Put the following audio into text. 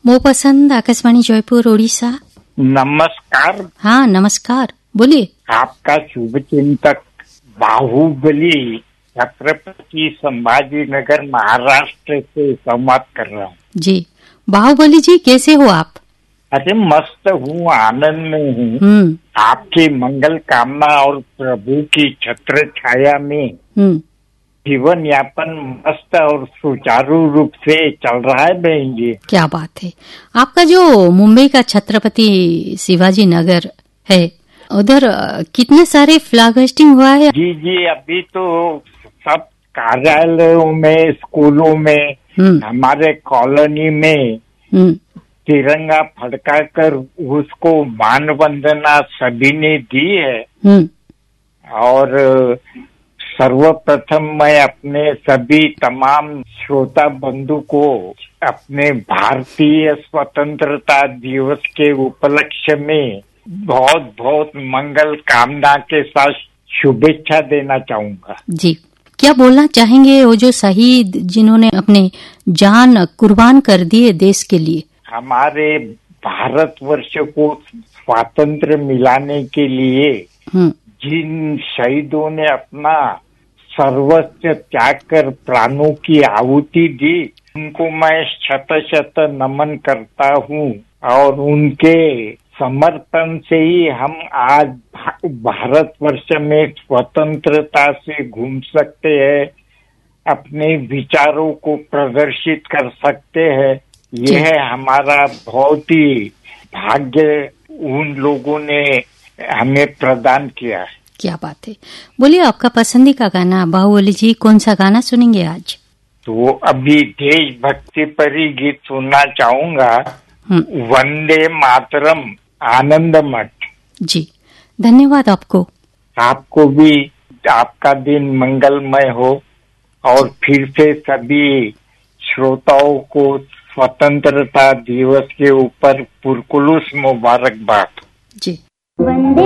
मो पसंद आकाशवाणी जयपुर ओडिशा। नमस्कार। हाँ नमस्कार, बोलिए। आपका शुभ चिंतक बाहुबली छत्रपति संभाजीनगर महाराष्ट्र से संवाद कर रहा हूँ। जी बाहुबली जी, कैसे हो आप? अरे मस्त हूँ, आनंद में हूँ। आपकी मंगल कामना और प्रभु की छत्र छाया में जीवन यापन मस्त और सुचारू रूप से चल रहा है बहन जी। क्या बात है। आपका जो मुंबई का छत्रपति शिवाजी नगर है, उधर कितने सारे फ्लैग होस्टिंग हुआ है? जी अभी तो सब कार्यालयों में, स्कूलों में, हमारे कॉलोनी में तिरंगा फड़का कर उसको मान वंदना सभी ने दी है। और सर्वप्रथम मैं अपने सभी तमाम श्रोता बंधु को अपने भारतीय स्वतंत्रता दिवस के उपलक्ष्य में बहुत बहुत मंगल कामना के साथ शुभेच्छा देना चाहूंगा। जी, क्या बोलना चाहेंगे वो जो शहीद जिन्होंने अपने जान कुर्बान कर दिए देश के लिए? हमारे भारतवर्ष को स्वातंत्र मिलाने के लिए जिन शहीदों ने अपना सर्वस्व त्याग कर प्राणों की आहुति दी, उनको मैं शत शत नमन करता हूँ। और उनके समर्पण से ही हम आज भारतवर्ष में स्वतंत्रता से घूम सकते हैं, अपने विचारों को प्रदर्शित कर सकते हैं। यह हमारा बहुत ही भाग्य उन लोगों ने हमें प्रदान किया है। क्या बात है। बोलिए, आपका पसंदीदा गाना बाहुबली जी, कौन सा गाना सुनेंगे आज? तो अभी देशभक्ति पर ही गीत सुनना चाहूंगा, वंदे मातरम, आनंद मठ। जी धन्यवाद आपको। आपको भी आपका दिन मंगलमय हो और फिर से सभी श्रोताओं को स्वतंत्रता दिवस के ऊपर पुरकुलुस मुबारकबाद। जी। वंदे